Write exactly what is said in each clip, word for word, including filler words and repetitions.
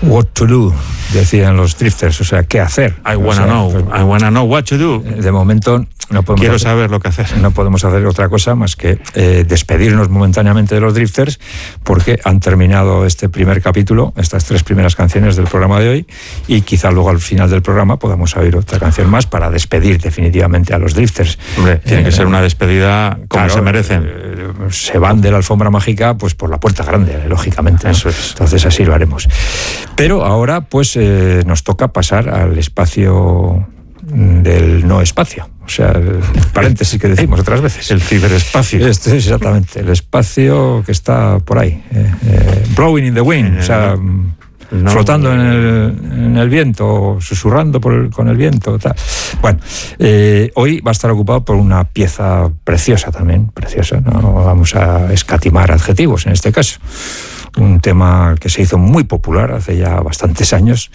What to do, decían los Drifters, o sea, ¿qué hacer? I wanna o sea, know, pues, I wanna know what to do. De momento no podemos Quiero hacer, saber lo que hacer. No podemos hacer otra cosa más que eh, despedirnos momentáneamente de los Drifters, porque han terminado este primer capítulo, estas tres primeras canciones del programa de hoy, y quizá luego al final del programa podamos oír otra canción más para despedir definitivamente a los Drifters. Hombre, tiene eh, que ser una despedida como claro, se merecen. Eh, se van de la alfombra mágica pues por la puerta grande, lógicamente, ¿no? Eso es. Entonces así lo haremos. Pero ahora pues eh, nos toca pasar al espacio del no espacio, o sea, el paréntesis que decimos otras veces. El ciberespacio. Este es exactamente el espacio que está por ahí, eh, eh, blowing in the wind, eh, o sea, no, flotando en el, en el viento, susurrando por el, con el viento, tal. Bueno, eh, hoy va a estar ocupado por una pieza preciosa también, preciosa, no vamos a escatimar adjetivos en este caso. Un tema que se hizo muy popular hace ya bastantes años,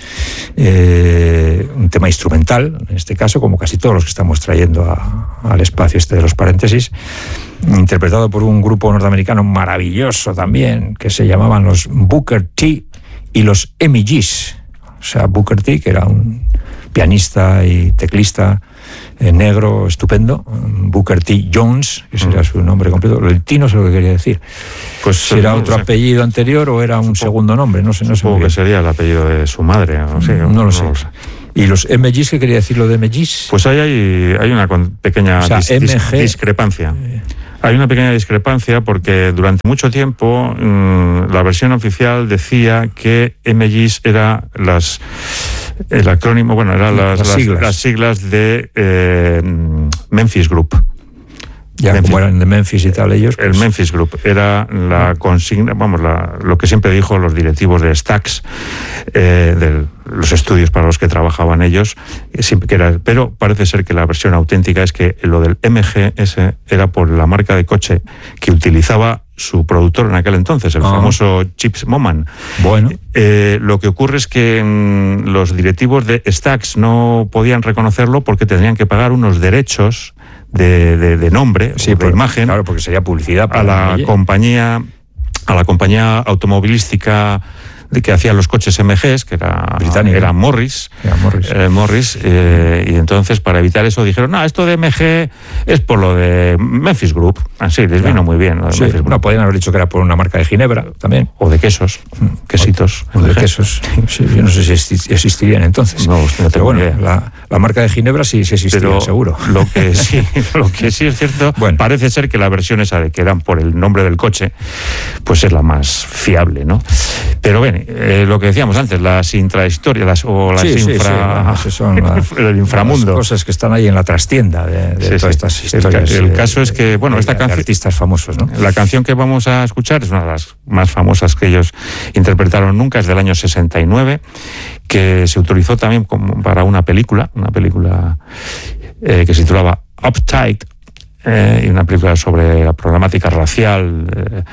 eh, un tema instrumental, en este caso, como casi todos los que estamos trayendo a, al espacio este de los paréntesis, interpretado por un grupo norteamericano maravilloso también, que se llamaban los Booker T y los M Gs. O sea, Booker T, que era un pianista y teclista eh, negro estupendo, Booker T. Jones, que sería su nombre completo. El T no sé lo que quería decir. Pues si era otro o sea, apellido anterior o era un supongo, segundo nombre, no sé. No sé supongo que sería el apellido de su madre, no, sé, no, no lo, sé. no lo sé. ¿Y los M Gs qué quería decir lo de M Gs? Pues ahí hay, hay una pequeña o sea, dis, M G, discrepancia. Hay una pequeña discrepancia porque durante mucho tiempo mmm, la versión oficial decía que M Gs era las el acrónimo, bueno, eran las, las, las, siglas. las siglas de eh, Memphis Group. Ya, Memphis. Como eran de Memphis y tal ellos. Pues... El Memphis Group era la consigna, vamos, la, lo que siempre dijo los directivos de Stax, eh, de los estudios para los que trabajaban ellos, siempre que era, pero parece ser que la versión auténtica es que lo del M G S era por la marca de coche que utilizaba su productor en aquel entonces, el ah. famoso Chips Moman. Bueno. Eh, lo que ocurre es que mmm, los directivos de Stax no podían reconocerlo porque tendrían que pagar unos derechos De, de, de nombre, sí, o de pero, imagen, claro, porque sería publicidad para a la ella. compañía, a la compañía automovilística de que hacía los coches M Gs, que era, era Morris, era Morris, eh, Morris eh, y entonces para evitar eso dijeron, no, esto de M G es por lo de Memphis Group, así les vino muy bien. Lo de sí, no, podían haber dicho que era por una marca de Ginebra también. O de quesos, quesitos. O, o de quesos, sí, yo no sé si existirían entonces. No, no pero bueno, idea. La, la marca de Ginebra sí, sí existiría, pero seguro. Lo que sí, lo que sí es cierto, bueno. parece ser que la versión esa de que eran por el nombre del coche, pues es la más fiable, ¿no? Pero bien, eh, lo que decíamos antes, las intrahistorias las, o las sí, infra... sí, sí, son las, el inframundo. Las cosas que están ahí en la trastienda de, de sí, todas sí. estas historias. El, el caso es que, bueno, de, esta canción... artistas famosos, ¿no? La canción que vamos a escuchar es una de las más famosas que ellos interpretaron nunca, es del año sesenta y nueve, que se utilizó también como para una película, una película eh, que se titulaba Uptight, Eh, y una película sobre la problemática racial eh,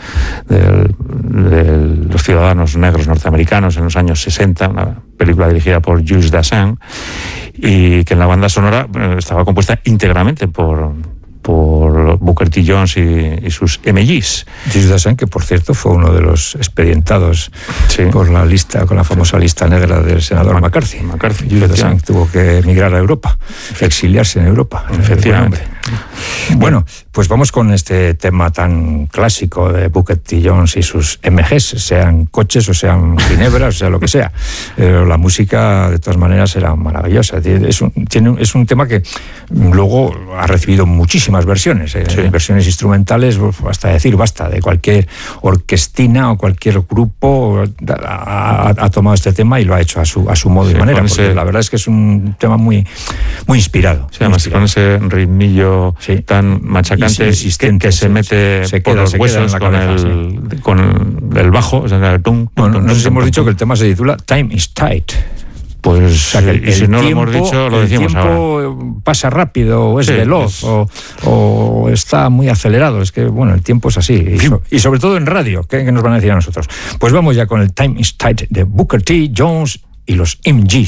de, de los ciudadanos negros norteamericanos en los años sesenta, una película dirigida por Jules Dassin y que en la banda sonora eh, estaba compuesta íntegramente por por Booker T. Jones y, y sus M Gs. Jules Dassin, que por cierto fue uno de los expedientados sí. por la lista, con la famosa lista negra del senador Mac McCarthy. McCarthy. Jules Dassin tuvo que emigrar a Europa, exiliarse en Europa. Efectivamente. Bueno, pues vamos con este tema tan clásico de Booker T. Jones y sus M Gs, sean coches o sean ginebras, o sea lo que sea. Pero la música, de todas maneras, era maravillosa. Es un, tiene, es un tema que luego ha recibido muchísimas versiones, eh, sí. versiones instrumentales, hasta decir basta, de cualquier orquestina o cualquier grupo ha, ha, ha tomado este tema y lo ha hecho a su, a su modo sí, y manera, porque ese, la verdad es que es un tema muy, muy inspirado. Sí, además con ese ritmillo sí. tan machacante y que, que se mete se por queda, los huesos con, cabeza, el, sí. con el bajo. O sea, el tum, bueno, tum, no sé si tum, hemos tum, dicho tum. que el tema se titula Time is Tight. Pues, o sea, que el, y si el no tiempo, lo hemos dicho, lo decimos ahora. El tiempo ahora. pasa rápido, o es sí, veloz, es... O, o está muy acelerado. Es que, bueno, el tiempo es así. Y, so, y sobre todo en radio, ¿qué, ¿qué nos van a decir a nosotros? Pues vamos ya con el Time is Tight de Booker T. Jones y los M Gs.